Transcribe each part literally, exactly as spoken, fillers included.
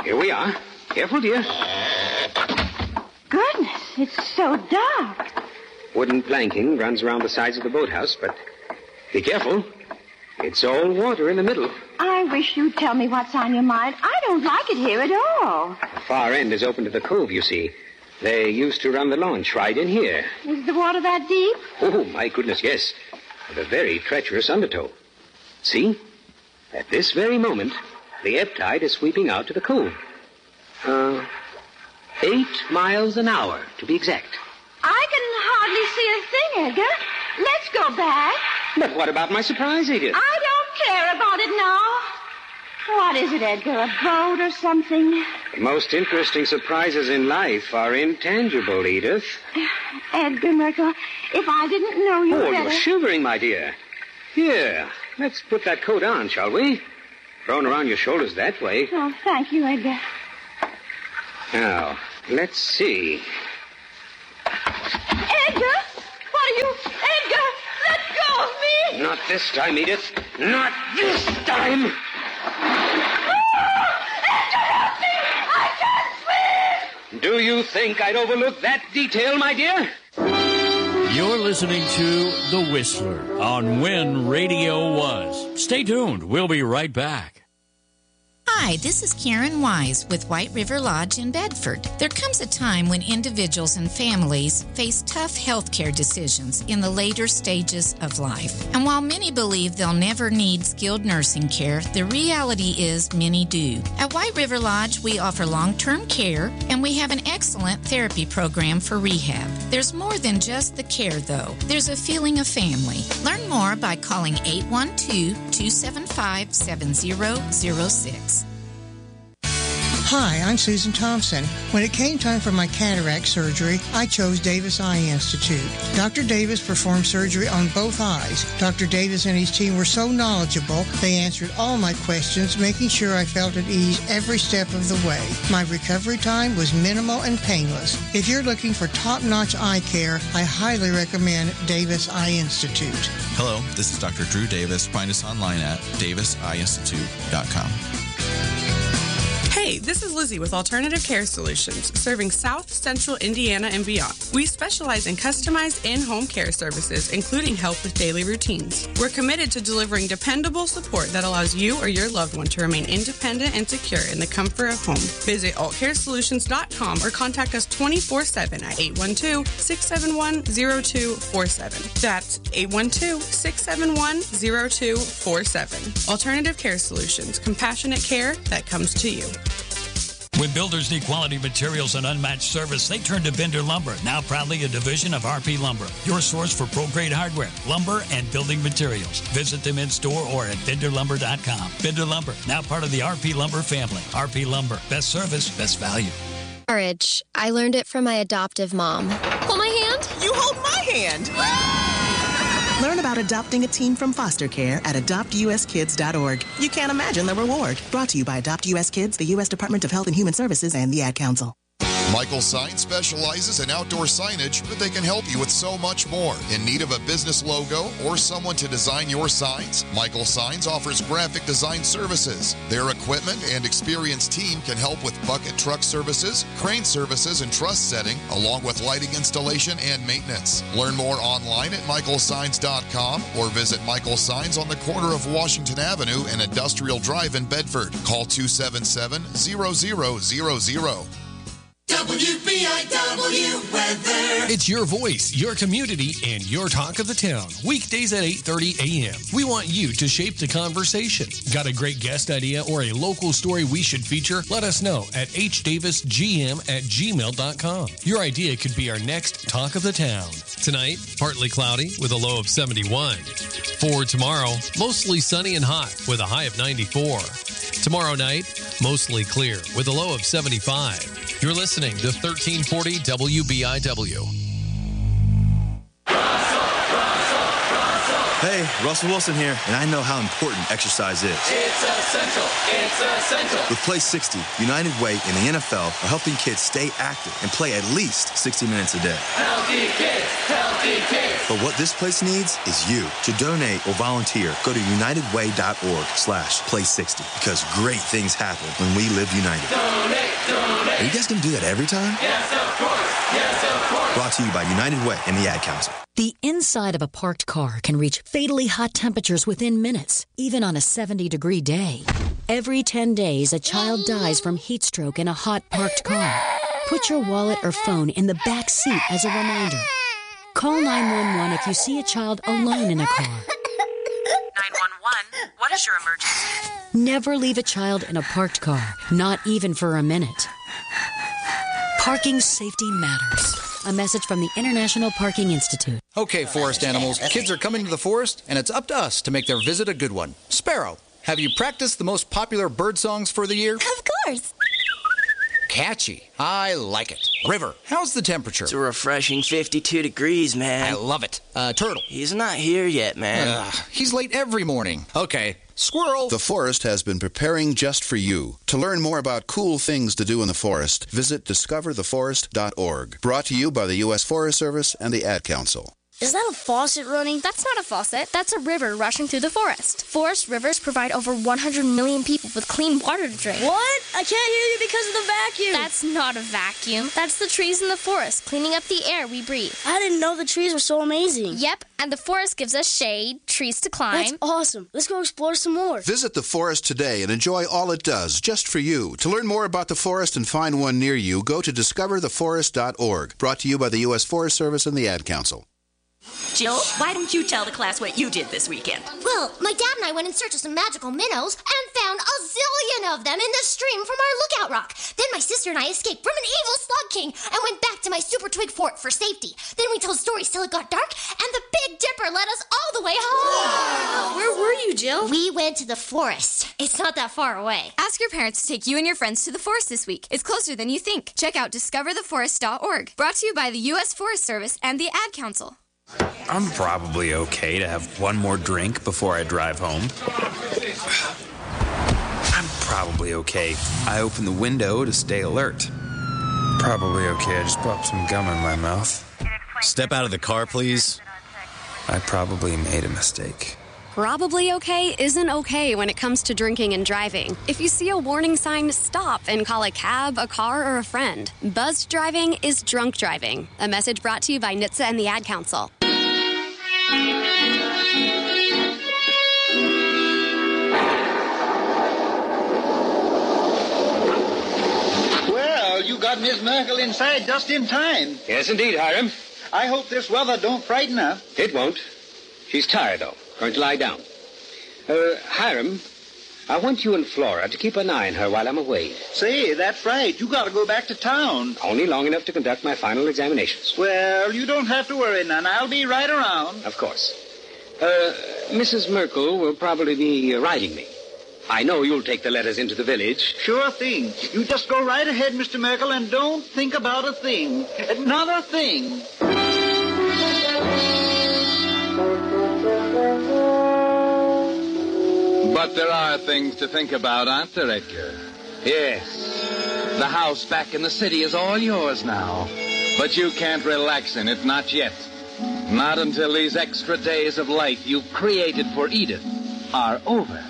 Here we are. Careful, dear. Goodness, it's so dark. Wooden planking runs around the sides of the boathouse, but be careful. It's all water in the middle. I wish you'd tell me what's on your mind. I don't like it here at all. The far end is open to the cove, you see. They used to run the launch right in here. Is the water that deep? Oh, my goodness, yes. With a very treacherous undertow. See? At this very moment, the ebb tide is sweeping out to the cove. Uh, eight miles an hour, to be exact. I can hardly see a thing, Edgar. Let's go back. But what about my surprise, Edith? I don't care about it now. What is it, Edgar? A boat or something? The most interesting surprises in life are intangible, Edith. Edgar Merkel, if I didn't know you Oh, better... you're shivering, my dear. Here, let's put that coat on, shall we? Thrown around your shoulders that way. Oh, thank you, Edgar. Now, let's see. Edgar! What are you... Edgar! Let go of me! Not this time, Edith. Not this time! Do you think I'd overlook that detail, my dear? You're listening to The Whistler on When Radio Was. Stay tuned. We'll be right back. Hi, this is Karen Wise with White River Lodge in Bedford. There comes a time when individuals and families face tough health care decisions in the later stages of life. And while many believe they'll never need skilled nursing care, the reality is many do. At White River Lodge, we offer long-term care, and we have an excellent therapy program for rehab. There's more than just the care, though. There's a feeling of family. Learn more by calling eight one two, two seven five, seven zero zero six. Hi, I'm Susan Thompson. When it came time for my cataract surgery, I chose Davis Eye Institute. Doctor Davis performed surgery on both eyes. Doctor Davis and his team were so knowledgeable, they answered all my questions, making sure I felt at ease every step of the way. My recovery time was minimal and painless. If you're looking for top-notch eye care, I highly recommend Davis Eye Institute. Hello, this is Doctor Drew Davis. Find us online at davis eye institute dot com. Hey, this is Lizzie with Alternative Care Solutions, serving South Central Indiana and beyond. We specialize in customized in-home care services, including help with daily routines. We're committed to delivering dependable support that allows you or your loved one to remain independent and secure in the comfort of home. Visit alt care solutions dot com or contact us twenty-four seven at eight one two, six seven one, zero two four seven. That's eight one two, six seven one, zero two four seven. Alternative Care Solutions, compassionate care that comes to you. When builders need quality materials and unmatched service, they turn to Bender Lumber, now proudly a division of R P Lumber, your source for pro-grade hardware, lumber, and building materials. Visit them in-store or at bender lumber dot com. Bender Lumber, now part of the R P Lumber family. R P Lumber, best service, best value. Courage. I learned it from my adoptive mom. Hold my hand. You hold my hand. Learn about adopting a teen from foster care at adopt u s kids dot org. You can't imagine the reward. Brought to you by Adopt U S Kids, the U S Department of Health and Human Services, and the Ad Council. Michael Signs specializes in outdoor signage, but they can help you with so much more. In need of a business logo or someone to design your signs? Michael Signs offers graphic design services. Their equipment and experienced team can help with bucket truck services, crane services, and truss setting, along with lighting installation and maintenance. Learn more online at michael signs dot com or visit Michael Signs on the corner of Washington Avenue and Industrial Drive in Bedford. Call two seven seven, zero zero zero zero. W B I W weather. It's your voice, your community, and your talk of the town. Weekdays at eight thirty a.m. We want you to shape the conversation. Got a great guest idea or a local story we should feature? Let us know at h davis g m at gmail dot com. Your idea could be our next talk of the town. Tonight, partly cloudy with a low of seventy-one. For tomorrow, mostly sunny and hot with a high of ninety-four. Tomorrow night, mostly clear with a low of seventy-five. You're listening to thirteen forty W B I W. Hey, Russell Wilson here, and I know how important exercise is. It's essential. It's essential. With Play sixty, United Way and the N F L are helping kids stay active and play at least sixty minutes a day. Healthy kids, Healthy kids. But what this place needs is you. To donate or volunteer, go to unitedway.org slash play 60 because great things happen when we live united. Donate, donate. Are you guys going to do that every time? Yes, of course. Yes, of course. Brought to you by United Way and the Ad Council. The inside of a parked car can reach fatally hot temperatures within minutes, even on a seventy-degree day. Every ten days, a child dies from heat stroke in a hot parked car. Put your wallet or phone in the back seat as a reminder. Call nine one one if you see a child alone in a car. nine one one, what is your emergency? Never leave a child in a parked car, not even for a minute. Parking safety matters. A message from the International Parking Institute. Okay, forest animals, kids are coming to the forest, and it's up to us to make their visit a good one. Sparrow, have you practiced the most popular bird songs for the year? Of course. Catchy. I like it. River, how's the temperature? It's a refreshing fifty-two degrees, man. I love it. Uh, Turtle. He's not here yet, man. Uh, he's late every morning. Okay. Squirrel. The forest has been preparing just for you. To learn more about cool things to do in the forest, visit discover the forest dot org. Brought to you by the U S Forest Service and the Ad Council. Is that a faucet running? That's not a faucet. That's a river rushing through the forest. Forest rivers provide over one hundred million people with clean water to drink. What? I can't hear you because of the vacuum. That's not a vacuum. That's the trees in the forest cleaning up the air we breathe. I didn't know the trees were so amazing. Yep, and the forest gives us shade, trees to climb. That's awesome. Let's go explore some more. Visit the forest today and enjoy all it does just for you. To learn more about the forest and find one near you, go to discover the forest dot org. Brought to you by the U S Forest Service and the Ad Council. Jill, why don't you tell the class what you did this weekend? Well, my dad and I went in search of some magical minnows and found a zillion of them in the stream from our lookout rock. Then my sister and I escaped from an evil slug king and went back to my super twig fort for safety. Then we told stories till it got dark, and the Big Dipper led us all the way home. Wow. Where were you, Jill? We went to the forest. It's not that far away. Ask your parents to take you and your friends to the forest this week. It's closer than you think. Check out discover the forest dot org. Brought to you by the U S Forest Service and the Ad Council. I'm probably okay to have one more drink before I drive home. I'm probably okay. I open the window to stay alert. Probably okay. I just popped some gum in my mouth. Step out of the car, please. I probably made a mistake. Probably okay isn't okay when it comes to drinking and driving. If you see a warning sign, stop and call a cab, a car, or a friend. Buzzed driving is drunk driving. A message brought to you by N H T S A and the Ad Council. Well, you got Miss Merkel inside just in time. Yes, indeed, Hiram. I hope this weather don't frighten her. It won't. She's tired, though. Going to lie down. Uh, Hiram, I want you and Flora to keep an eye on her while I'm away. Say, that's right. You got to go back to town. Only long enough to conduct my final examinations. Well, you don't have to worry none. I'll be right around. Of course. Uh, Missus Merkel will probably be uh, riding me. I know you'll take the letters into the village. Sure thing. You just go right ahead, Mister Merkel, and don't think about a thing. Not a thing. But there are things to think about, aren't there, Edgar? Yes. The house back in the city is all yours now. But you can't relax in it, not yet. Not until these extra days of life you've created for Edith are over.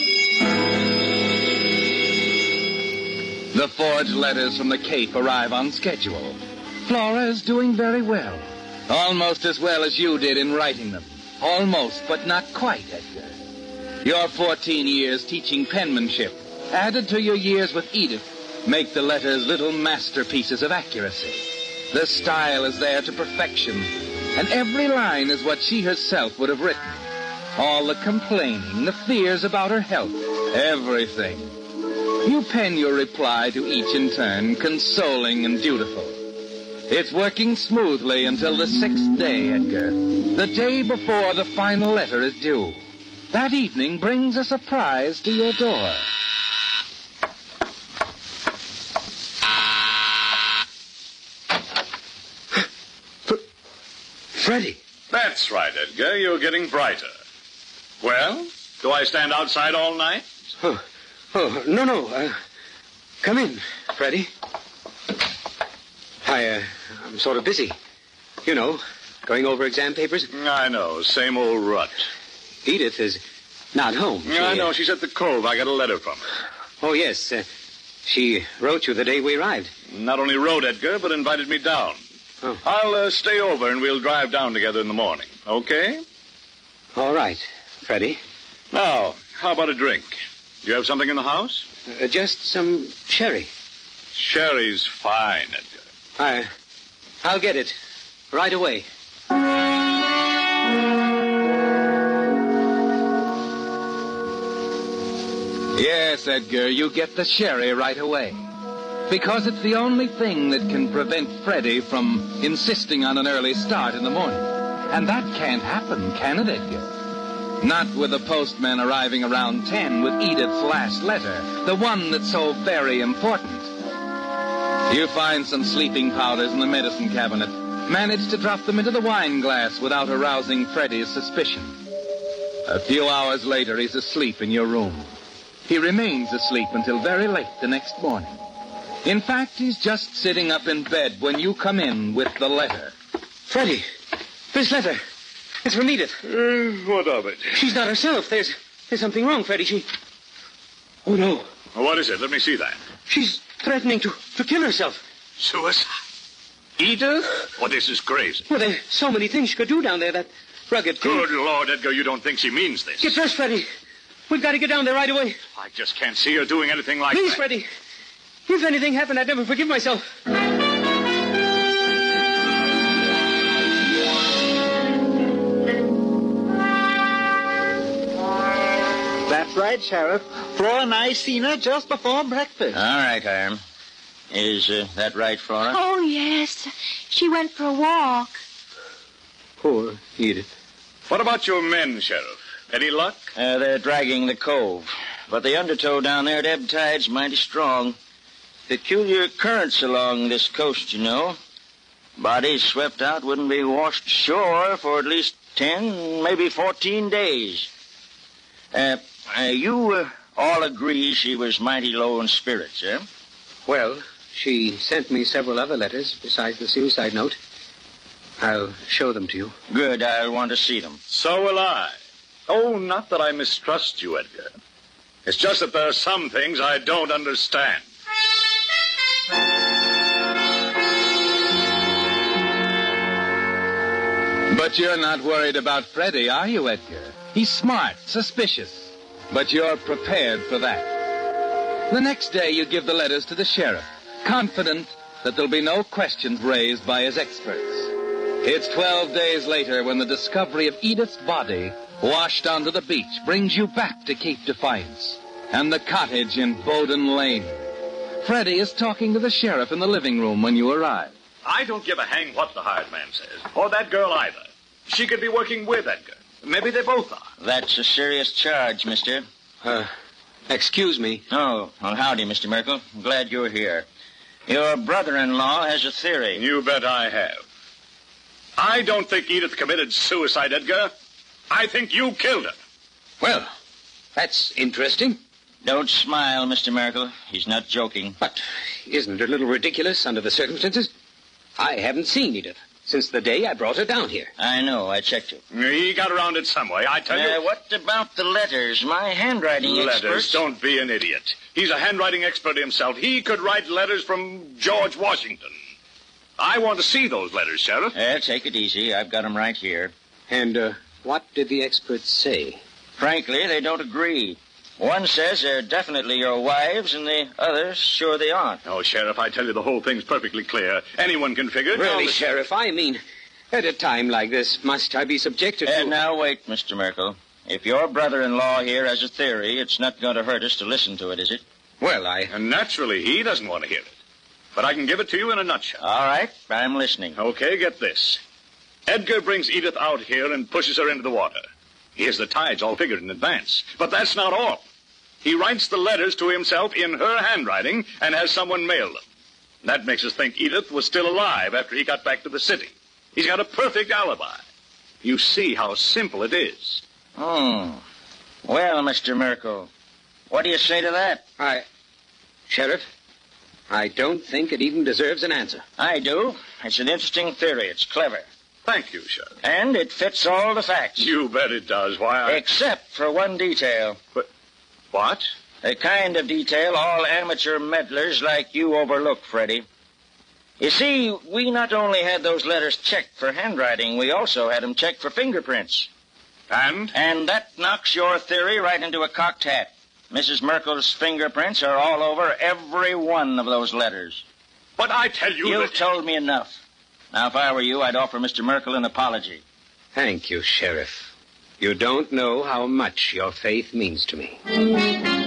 The forged letters from the Cape arrive on schedule. Flora is doing very well. Almost as well as you did in writing them. Almost, but not quite, Edgar. Your fourteen years teaching penmanship, added to your years with Edith, make the letters little masterpieces of accuracy. The style is there to perfection, and every line is what she herself would have written. All the complaining, the fears about her health, everything. You pen your reply to each in turn, consoling and dutiful. It's working smoothly until the sixth day, Edgar. The day before the final letter is due. That evening brings a surprise to your door. Freddie. That's right, Edgar. You're getting brighter. Well, do I stand outside all night? Oh, oh no, no. Uh, come in, Freddie. I, uh, I'm sort of busy. You know, Going over exam papers? I know. Same old rut. Edith is not home. She, I know. She's at the Cove. I got a letter from her. Oh, yes. Uh, she wrote you the day we arrived. Not only wrote, Edgar, but invited me down. Oh. I'll uh, stay over and we'll drive down together in the morning. Okay? All right, Freddie. Now, how about a drink? Do you have something in the house? Uh, just some sherry. Sherry's fine, Edgar. I, I'll get it right away. Yes, Edgar, you get the sherry right away. Because it's the only thing that can prevent Freddie from insisting on an early start in the morning. And that can't happen, can it, Edgar? Not with the postman arriving around ten with Edith's last letter, the one that's so very important. You find some sleeping powders in the medicine cabinet, manage to drop them into the wine glass without arousing Freddie's suspicion. A few hours later, he's asleep in your room. He remains asleep until very late the next morning. In fact, he's just sitting up in bed when you come in with the letter. Freddie, this letter. It's from Edith. Uh, what of it? She's not herself. There's there's something wrong, Freddie. She... Oh, no. What is it? Let me see that. She's threatening to, to kill herself. Suicide? Edith? Well, this is crazy. Well, there's so many things she could do down there, that rugged thing. Good Lord, Edgar, you don't think she means this? Get dressed, Freddie. We've got to get down there right away. I just can't see her doing anything like Please, that. Freddie. If anything happened, I'd never forgive myself. That's right, Sheriff. Flora and I seen her just before breakfast. All right, Hiram. Is uh, that right, Flora? Oh, yes. She went for a walk. Poor Edith. What about your men, Sheriff? Any luck? Uh, they're dragging the Cove. But the undertow down there at ebb tide's mighty strong. Peculiar currents along this coast, you know. Bodies swept out wouldn't be washed ashore for at least ten, maybe fourteen days. Uh, uh you uh, all agree she was mighty low in spirits, eh? Well, she sent me several other letters besides the suicide note. I'll show them to you. Good, I'll want to see them. So will I. Oh, not that I mistrust you, Edgar. It's just that there are some things I don't understand. But you're not worried about Freddie, are you, Edgar? He's smart, suspicious. But you're prepared for that. The next day, you give the letters to the sheriff, confident that there'll be no questions raised by his experts. It's twelve days later when the discovery of Edith's body washed onto the beach brings you back to Cape Defiance and the cottage in Bowden Lane. Freddie is talking to the sheriff in the living room when you arrive. I don't give a hang what the hired man says, or that girl either. She could be working with Edgar. Maybe they both are. That's a serious charge, mister. Uh, excuse me. Oh, well, howdy, Mister Merkel. I'm glad you're here. Your brother-in-law has a theory. You bet I have. I don't think Edith committed suicide, Edgar. I think you killed her. Well, that's interesting. Don't smile, Mister Merkel. He's not joking. But isn't it a little ridiculous under the circumstances? I haven't seen Edith since the day I brought her down here. I know. I checked it. He got around it some way, I tell uh, you. What about the letters? My handwriting letters? experts... Don't be an idiot. He's a handwriting expert himself. He could write letters from George Washington. I want to see those letters, Sheriff. Uh, take it easy. I've got them right here. And uh, what did the experts say? Frankly, they don't agree. One says they're definitely your wives, and the other's sure they aren't. Oh, Sheriff, I tell you, the whole thing's perfectly clear. Anyone can figure it. Really, now, Sheriff, I mean, at a time like this, must I be subjected to... And now wait, Mister Merkel. If your brother-in-law here has a theory, it's not going to hurt us to listen to it, is it? Well, I... And naturally, he doesn't want to hear it. But I can give it to you in a nutshell. All right, I'm listening. Okay, get this. Edgar brings Edith out here and pushes her into the water. He has the tides all figured in advance. But that's not all. He writes the letters to himself in her handwriting and has someone mail them. That makes us think Edith was still alive after he got back to the city. He's got a perfect alibi. You see how simple it is. Hmm. Well, Mister Merkel, what do you say to that? I... Sheriff, I don't think it even deserves an answer. I do. It's an interesting theory. It's clever. Thank you, Sheriff. And it fits all the facts. You bet it does. Why, I... Except for one detail. But what? The kind of detail all amateur meddlers like you overlook, Freddie. You see, we not only had those letters checked for handwriting, we also had them checked for fingerprints. And? And that knocks your theory right into a cocked hat. Missus Merkel's fingerprints are all over every one of those letters. But I tell you You've that... told me enough. Now, if I were you, I'd offer Mister Merkel an apology. Thank you, Sheriff. You don't know how much your faith means to me.